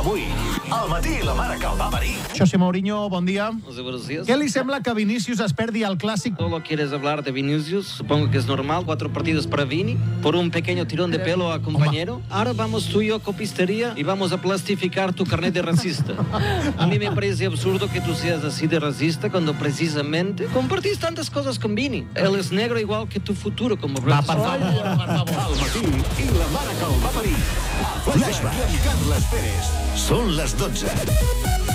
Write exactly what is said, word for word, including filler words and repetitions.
Avui, al matí, la mare que el va parir. José Mourinho, bon dia. Buenos días. ¿Qué le sembla que Vinicius es perdi al Clásico? Solo quieres hablar de Vinicius, supongo que es normal, cuatro partidos para Vini, por un pequeño tirón de pelo a compañero. Ahora vamos tú y yo a copistería y vamos a plastificar tu carnet de racista. A mí me parece absurdo que tú seas así de racista cuando precisamente compartís tantas cosas con Vini. Él es negro igual que tu futuro como Va, profesor. per favor, per favor. Al matí, i la mare que el va parir. Flashback amb Carles Pérez. Són les dotze.